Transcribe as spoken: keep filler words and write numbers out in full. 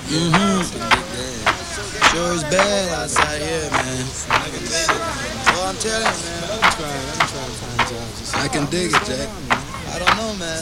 Mm-hmm. Sure is bad outside here, man. I can dig it. Oh, I'm telling you, man. I can dig it, Jack. I don't know, man.